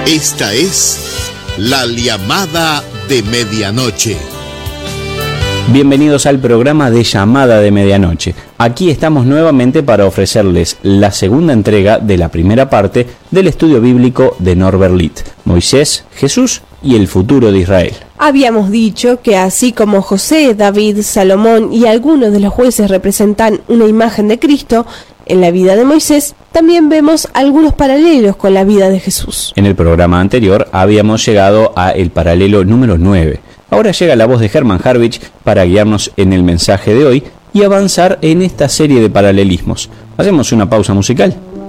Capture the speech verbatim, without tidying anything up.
Esta es la llamada de medianoche. Bienvenidos al programa de Llamada de Medianoche. Aquí estamos nuevamente para ofrecerles la segunda entrega de la primera parte del estudio bíblico de Norbert Litt, Moisés, Jesús y el futuro de Israel. Habíamos dicho que así como José, David, Salomón y algunos de los jueces representan una imagen de Cristo, en la vida de Moisés también vemos algunos paralelos con la vida de Jesús. En el programa anterior habíamos llegado a el paralelo número nueve. Ahora llega la voz de Hermann Harwich para guiarnos en el mensaje de hoy y avanzar en esta serie de paralelismos. Hacemos una pausa musical